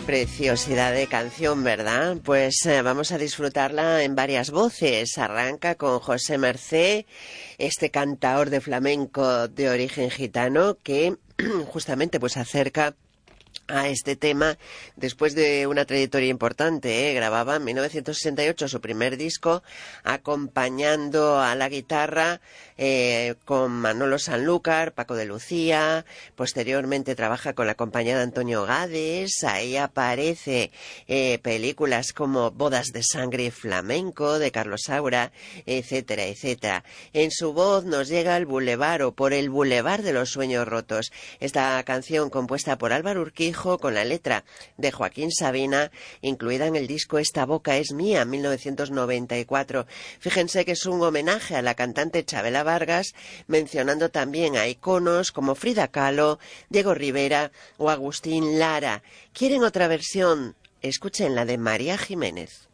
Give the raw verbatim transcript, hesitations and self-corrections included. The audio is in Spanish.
Preciosidad de canción, ¿verdad? Pues eh, vamos a disfrutarla en varias voces. Arranca con José Mercé, este cantaor de flamenco de origen gitano que justamente pues acerca a este tema después de una trayectoria importante, ¿eh? Grababa en mil novecientos sesenta y ocho su primer disco acompañando a la guitarra eh, con Manolo Sanlúcar, Paco de Lucía. Posteriormente trabaja con la compañía de Antonio Gades. Ahí aparece eh, películas como Bodas de Sangre y Flamenco de Carlos Saura, etcétera, etcétera. En su voz nos llega el Boulevard o Por el Boulevard de los Sueños Rotos. Esta canción compuesta por Álvaro Urquijo con la letra de Joaquín Sabina, incluida en el disco Esta boca es mía, mil novecientos noventa y cuatro. Fíjense que es un homenaje a la cantante Chabela Vargas, mencionando también a iconos como Frida Kahlo, Diego Rivera o Agustín Lara. ¿Quieren otra versión? Escuchen la de María Jiménez.